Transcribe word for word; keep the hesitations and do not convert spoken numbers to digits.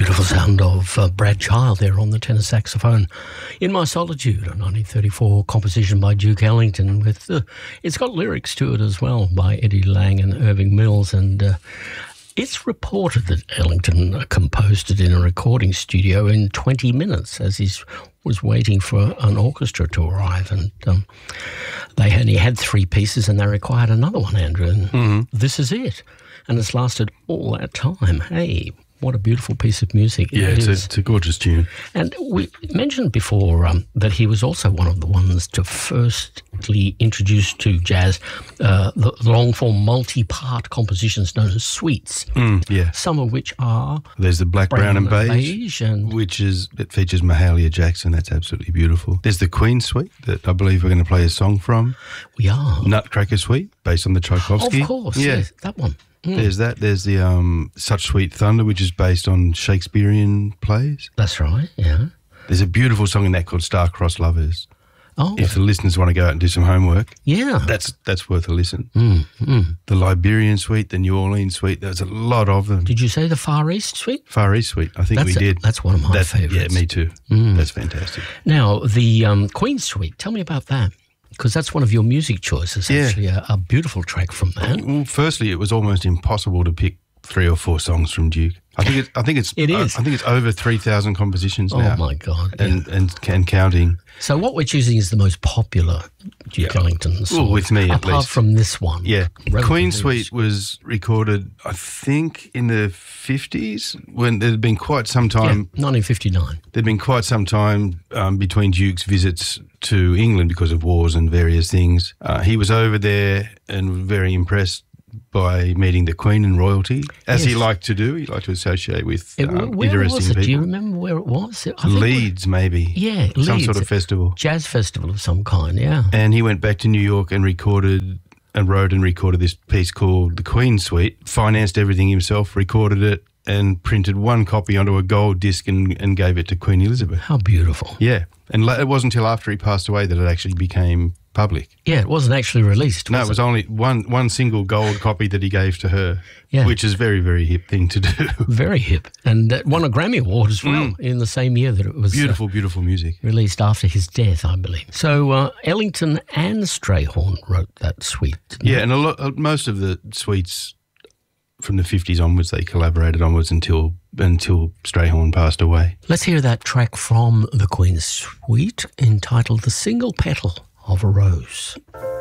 beautiful sound of uh, Brad Child there on the tenor saxophone. In My Solitude, a nineteen thirty-four composition by Duke Ellington. With uh, it's got lyrics to it as well by Eddie Lang and Irving Mills, and uh, it's reported that Ellington uh, composed it in a recording studio in twenty minutes as he was waiting for an orchestra to arrive, and um, they only had three pieces and they required another one, Andrew, and mm-hmm. this is it. And it's lasted all that time. Hey, what a beautiful piece of music. Yeah, it it's a, is. it's a gorgeous tune. And we mentioned before um, that he was also one of the ones to firstly introduce to jazz uh, the long-form multi-part compositions known as suites, Mm, yeah. some of which are... There's the Black, Brown, and Beige, beige and which is it features Mahalia Jackson. That's absolutely beautiful. There's the Queen Suite that I believe we're going to play a song from. we are. Nutcracker Suite, based on the Tchaikovsky. Of course, yeah. yes, that one. Mm. There's that. There's the um, Such Sweet Thunder, which is based on Shakespearean plays. That's right, yeah. There's a beautiful song in that called Star-Crossed Lovers. Oh, If the listeners want to go out and do some homework, yeah. that's that's worth a listen. Mm, mm. The Liberian Suite, the New Orleans Suite, there's a lot of them. Did you say the Far East Suite? Far East Suite, I think That's we a- did. that's one of my That- favourites. Yeah, me too. Mm. That's fantastic. Now, the um, Queen Suite, tell me about that, because that's one of your music choices, Yeah. actually, a, a beautiful track from that. Well, firstly, it was almost impossible to pick three or four songs from Duke. I think it's. I think it's. It is. I, I think it's over three thousand compositions Oh, now. my God. yeah. And, and and counting. So what we're choosing is the most popular Duke Yeah. Ellington song. Well, with me, at apart least. from this one. Yeah, Relatively Queen Suite was recorded, I think, in the fifties when there'd been quite some Yeah, time. nineteen fifty-nine. There'd been quite some time um, between Duke's visits to England because of wars and various things. Uh, he was over there and very impressed by meeting the Queen and royalty, as he Yes. liked to do. He liked to associate with It, um, where interesting was it? people. Do you remember where it was? I think it- Leeds, maybe. Yeah, Some Leeds. sort of festival. Jazz festival of some kind, yeah. And he went back to New York and recorded and wrote and recorded this piece called The Queen Suite, financed everything himself, recorded it, and printed one copy onto a gold disc and, and gave it to Queen Elizabeth. How beautiful. Yeah. And la- it wasn't until after he passed away that it actually became public. Yeah, it wasn't actually released, No, was it was only one one single gold copy that he gave to her, Yeah. which is a very, very hip thing to do. Very hip. And uh, won a Grammy Award as well in the same year that it was uh, Beautiful, beautiful music. released after his death, I believe. So uh, Ellington and Strayhorn wrote that suite. didn't Yeah, and a lot, uh, most of the suites from the fifties onwards, they collaborated onwards until until Strayhorn passed away. Let's hear that track from the Queen's Suite entitled The Single Petal of a Rose.